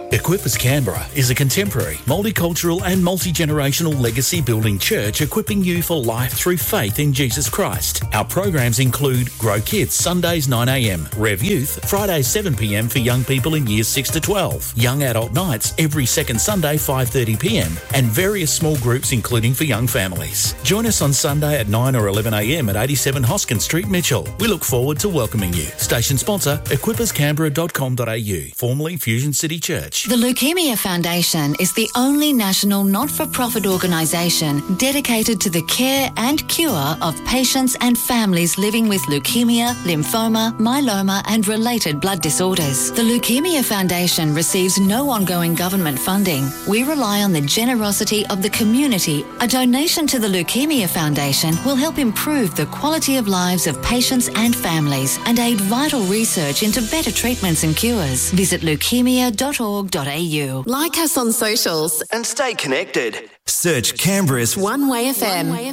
Equippers Canberra is a contemporary, multicultural and multi-generational legacy building church equipping you for life through faith in Jesus Christ. Our programs include Grow Kids Sundays 9am, Rev Youth Fridays 7pm for young people in years 6 to 12, Young Adult Nights every second Sunday 5:30pm, and various small groups including for young families. Join us on Sunday at 9 or 11am at 87 Hoskin Street, Mitchell. We look forward to welcoming you. Station sponsor, equipperscanberra.com.au, formerly Fusion City Church. The Leukemia Foundation is the only national not-for-profit organisation dedicated to the care and cure of patients and families living with leukemia, lymphoma, myeloma and related blood disorders. The Leukemia Foundation receives no ongoing government funding. We rely on the generosity of the community. A donation to the Leukemia Foundation will help improve the quality of lives of patients and families and aid vital research into better treatments and cures. Visit leukemia.org.au. Like us on socials and stay connected. Search Canberra's One Way FM.